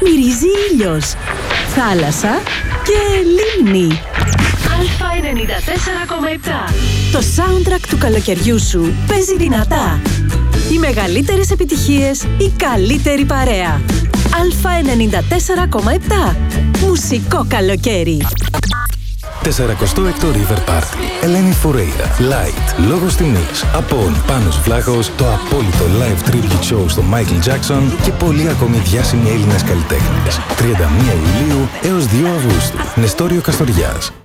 μυρίζει ήλιος, θάλασσα και λίμνη. Α94,7. Το soundtrack του καλοκαιριού σου παίζει δυνατά. Οι μεγαλύτερες επιτυχίες, η καλύτερη παρέα. Α94,7. Μουσικό καλοκαίρι. 46ο River Party. Ελένη Φουρέιρα. Light. Λόγος τιμής. Απόν. Πάνος Βλάχος. Το απόλυτο live tribute show στο Michael Jackson και πολλοί ακόμη διάσημοι Έλληνες καλλιτέχνες. 31 Ιουλίου έως 2 Αυγούστου. Νεστόριο Καστοριάς.